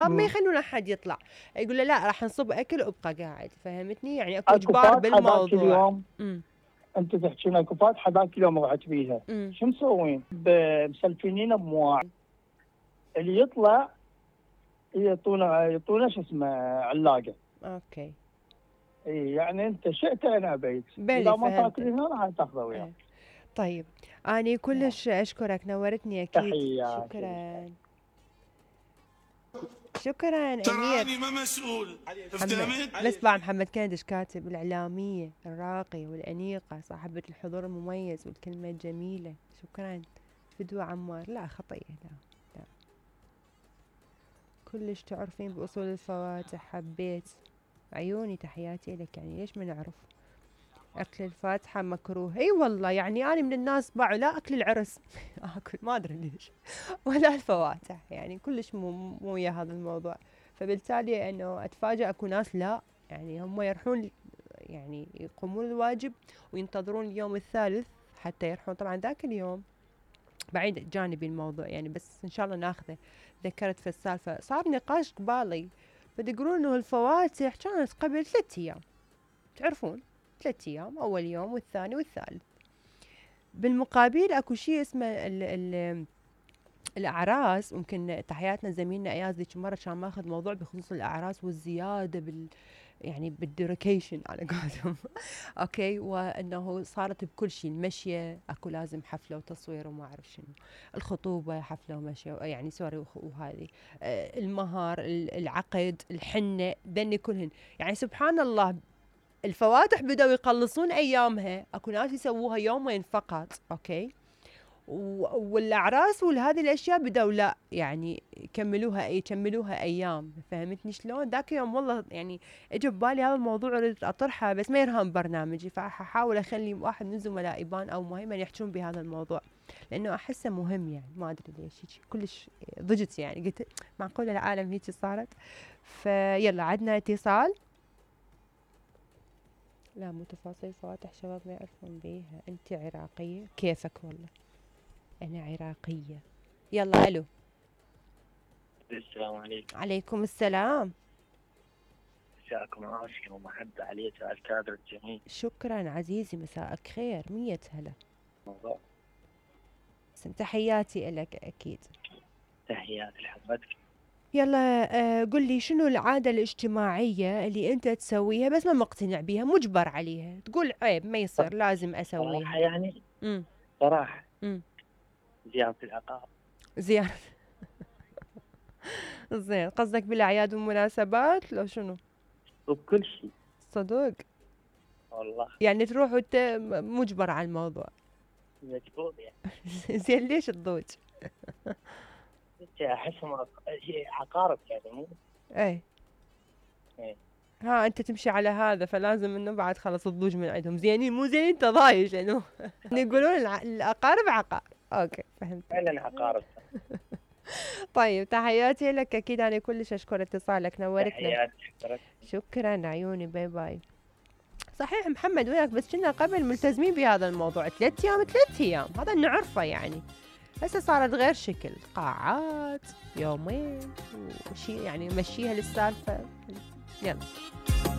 ما يخلون احد يطلع، يقول له لا راح نصب اكل وابقى قاعد، فهمتني؟ يعني اكو اكو اجبار فاتحه ذاك بالموضوع. اليوم، انت تحكين اكو فاتحه ذاك اليوم رحت بيها، شو مسوين؟ مسلفينين بمواعيد، اللي يطلع يعطونا شو اسمه علاقه. اوكي. اي يعني انت شئت انا ابيت، بلي اذا ما فهمتك. تاكل هنا راح تاخذه وياك. طيب اني كلش اشكرك، نورتني اكيد. تحياتي. شكرا شكرا امير. تراني ما مسؤول، محمد نسمع محمد كندش كاتب الإعلامية الراقية والأنيقة صاحبة الحضور المميز والكلمة الجميلة. شكرا. فدوى عمار لا خطية، لا كلش تعرفين بأصول الفواتح. حبيت عيوني، تحياتي لك. يعني ليش ما نعرف أكل الفاتحة مكروه؟ أي والله يعني أنا من الناس باعوا لا أكل العرس أكل ما أدري ليش ولا الفواتح، يعني كلش مو ويا هذا الموضوع. فبالتالي أنه أتفاجأ أكو ناس لا، يعني هم يروحون يعني يقومون الواجب وينتظرون اليوم الثالث حتى يروحون. طبعا ذاك اليوم بعيد جانبي الموضوع يعني، بس إن شاء الله ناخذه. ذكرت في السالفة صار نقاش قبالي، فيقولون إنه الفواتح كانت قبل 3 أيام، تعرفون 3 أيام، أول يوم والثاني والثالث. بالمقابل أكو شيء اسمه الأعراس. ممكن تحياتنا زميلنا أياز ذيك مرة كان ماخذ موضوع بخصوص الأعراس والزيادة يعني بالديريكيشن على قولتهم اوكي، وانه صارت بكل شيء. المشيه اكو لازم حفله وتصوير وما اعرف شنو، الخطوبه حفله ومشيه يعني سوري، وهذه المهر، العقد، الحنه، ذني كلهن. يعني سبحان الله الفواتح بدأوا يقلصون ايامها، اكو ناس يسووها يومين فقط اوكي، والاعراس وهذه الاشياء بدأوا لا يعني يكملوها ايام. فهمتني شلون؟ ذاك يوم والله يعني اجى ببالي هذا الموضوع، ردت اطرحه بس ما يرهم برنامجي، فحاول اخلي واحد من زملاء يبان او مهمه يحجون بهذا الموضوع، لانه احسه مهم. يعني ما ادري ليش كلش ضجت، يعني قلت معقوله العالم هيك صارت. فيلا عندنا اتصال. لا مو تفاصيل فواتح شباب ما يعرفون بيها. انت عراقيه؟ كيفك والله أنا عراقية. يلا ألو. السلام عليكم. عليكم السلام. مساءكم عافية ومحبة عليك الكادر الجميل. شكرا عزيزي، مساءك خير. 100 هلا. تحياتي لك أكيد. تحياتي لحضرتك. يلا قل لي شنو العادة الاجتماعية اللي أنت تسويها بس ما مقتنع بيها، مجبر عليها، تقول عيب ما يصير لازم أسويها؟ صراحة يعني صراحة زيارة العقار. زيارة زين، قصدك بالأعياد والمناسبات لو شنو؟ وبكل شيء. صدق؟ والله يعني تروح وانت مجبر على الموضوع؟ مجبور يعني. زين ليش تضوج؟ احسهم عقارب يعني مو. ايه ها انت تمشي على هذا، فلازم انه بعد خلص تضوج من عندهم. زينين مو زين انت ضايج لانه يقولون الاقارب عقار. اوكي فهمت. فعلا عقارب. طيب تحياتي لك اكيد، انا كلش اشكر اتصالك، نورتنا. تحياتي. شكرا عيوني، باي باي. صحيح محمد وياك، بس كنا قبل ملتزمين بهذا الموضوع 3 ايام 3 ايام، هذا نعرفه يعني. هسه صارت غير شكل، قاعات يومين وشي يعني مشيها للسالفة. يلا